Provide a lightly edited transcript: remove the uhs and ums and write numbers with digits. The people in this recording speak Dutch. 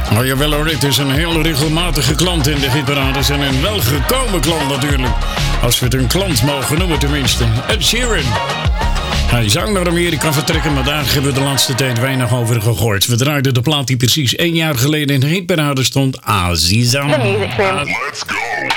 Nou jawel hoor, het is een heel regelmatige klant in de hitparades. En een welgekomen klant natuurlijk. Als we het een klant mogen noemen tenminste. Ed Sheeran. Hij zou naar Amerika vertrekken, maar daar hebben we de laatste tijd weinig over gehoord. We draaiden de plaat die precies 1 jaar geleden in de hitparade stond. Aziza. Let's go.